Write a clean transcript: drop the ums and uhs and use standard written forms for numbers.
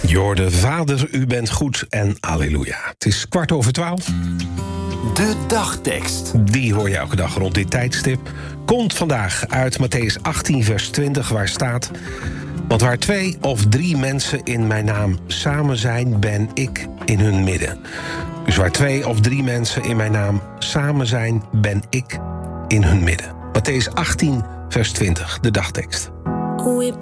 Jorde, Vader, u bent goed en alleluia. Het is 12:15. De dagtekst. Die hoor je elke dag rond dit tijdstip. Komt vandaag uit Mattheüs 18, vers 20, waar staat: want waar 2 of 3 mensen in mijn naam samen zijn, ben ik in hun midden. Dus waar 2 of 3 mensen in mijn naam samen zijn, ben ik in hun midden. Mattheüs 18, vers 20, de dagtekst.